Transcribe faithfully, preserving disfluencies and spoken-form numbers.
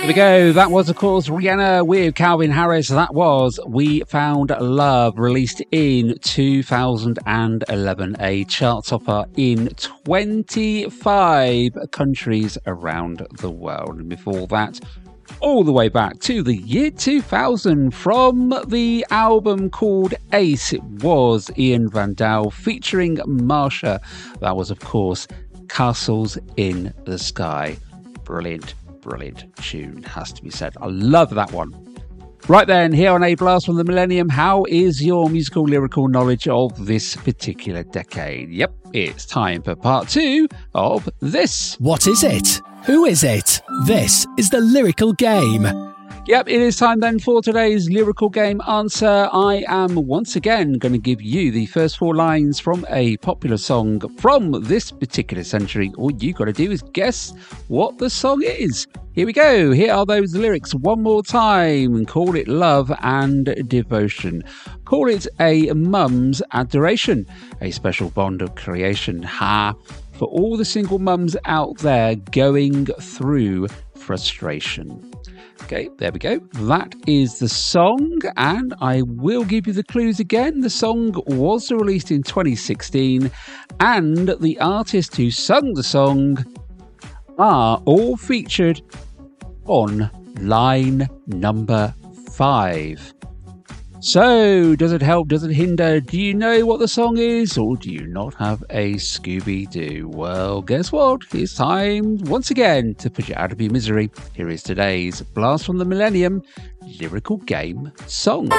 There we go. That was, of course, Rihanna with Calvin Harris. That was We Found Love, released in two thousand eleven, a chart topper in twenty-five countries around the world. And before that, all the way back to the year two thousand, from the album called Ace, it was Ian Vandal featuring Marsha. That was, of course, Castles in the Sky. Brilliant. Brilliant tune, has to be said. I love that one. Right then, here on A Blast from the Millennium, how is your musical lyrical knowledge of this particular decade? Yep, it's time for part two of this. What is it? Who is it? This is the lyrical game. Yep, it is time then for today's lyrical game answer. I am once again going to give you the first four lines from a popular song from this particular century. All you got to do is guess what the song is. Here we go. Here are those lyrics one more time. Call it love and devotion. Call it a mum's adoration. A special bond of creation. Ha! For all the single mums out there going through frustration. Okay, there we go. That is the song, and I will give you the clues again. The song was released in twenty sixteen, and the artist who sung the song are all featured on line number five. So, does it help? Does it hinder? Do you know what the song is, or do you not have a Scooby-Doo? Well, guess what? It's time, once again, to put you out of your misery. Here is today's Blast from the Millennium lyrical game song.